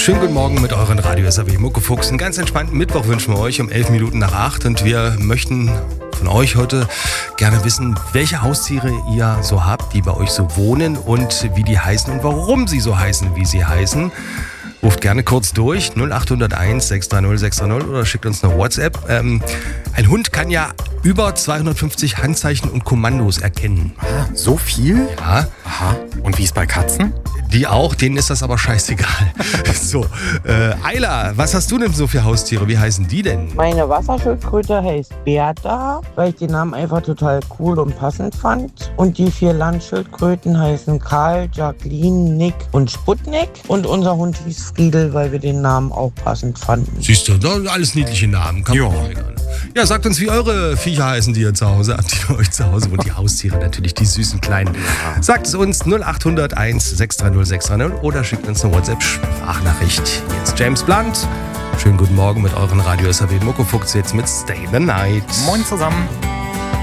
Schönen guten Morgen mit euren Radio SAW Muckefuchs. Einen ganz entspannten Mittwoch wünschen wir euch um 11 Minuten nach 8. Und wir möchten von euch heute gerne wissen, welche Haustiere ihr so habt, die bei euch so wohnen und wie die heißen und warum sie so heißen, wie sie heißen. Ruft gerne kurz durch, 0801 630 630 oder schickt uns eine WhatsApp. Ein Hund kann ja über 250 Handzeichen und Kommandos erkennen. Ah, so viel? Ja. Aha. Und wie ist bei Katzen? Die auch, denen ist das aber scheißegal. So, Ayla, was hast du denn so für Haustiere? Wie heißen die denn? Meine Wasserschildkröte heißt Bertha, weil ich den Namen einfach total cool und passend fand. Und die 4 Landschildkröten heißen Karl, Jacqueline, Nick und Sputnik. Und unser Hund hieß Friedel, weil wir den Namen auch passend fanden. Siehst du, alles niedliche Namen. Kann man egal. Ja, sagt uns, wie eure Viecher heißen, die ihr zu Hause habt, die bei euch zu Hause wohnen. Die Haustiere natürlich, die süßen Kleinen. Sagt es uns 0801 630 630 oder schickt uns eine WhatsApp-Sprachnachricht. Jetzt James Blunt. Schönen guten Morgen mit euren Radio SAW Muckefuchs jetzt mit Stay the Night. Moin zusammen.